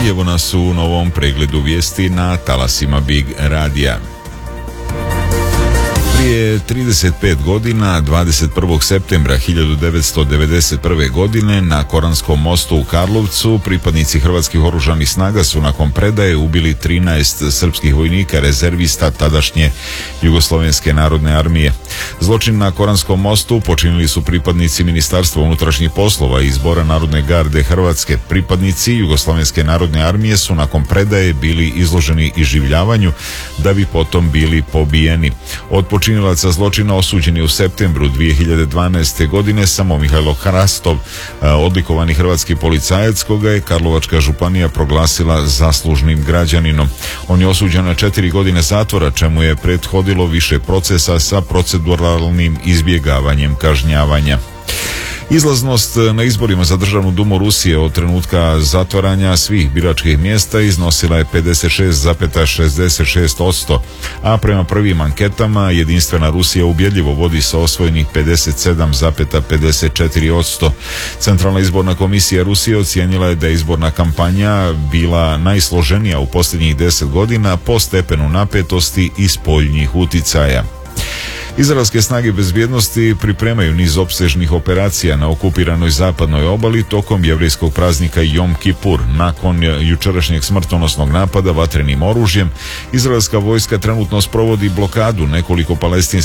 i evo nas u novom pregledu vijesti na talasima Big Radija. Prije 35 godina, 21. septembra 1991. godine, na Koranskom mostu u Karlovcu, pripadnici hrvatskih oružanih snaga su nakon predaje ubili 13 srpskih vojnika rezervista tadašnje Jugoslovenske narodne armije. Zločin na Koranskom mostu počinili su pripadnici Ministarstva unutrašnjih poslova i Zbora Narodne garde Hrvatske. Pripadnici Jugoslovenske narodne armije su nakon predaje bili izloženi iživljavanju da bi potom bili pobijeni. Od počinilaca zločina osuđeni u septembru 2012. godine samo Mihajlo Hrastov, odlikovani hrvatski policajac koga je Karlovačka županija proglasila zaslužnim građaninom. On je osuđen na 4 godine zatvora, čemu je prethodilo više procesa sa proceduralnim izbjegavanjem kažnjavanja. Izlaznost na izborima za Državnu dumu Rusije od trenutka zatvaranja svih biračkih mjesta iznosila je 56,66%, a prema prvim anketama Jedinstvena Rusija ubjedljivo vodi sa osvojenih 57,54%. Centralna izborna komisija Rusije ocijenila je da je izborna kampanja bila najsloženija u posljednjih 10 godina po stepenu napetosti i spoljnih uticaja. Izraelske snage bezbjednosti pripremaju niz opsežnih operacija na okupiranoj zapadnoj obali tokom jevrejskog praznika Jom Kipur. Nakon jučerašnjeg smrtonosnog napada vatrenim oružjem, izraelska vojska trenutno sprovodi blokadu nekoliko palestinskih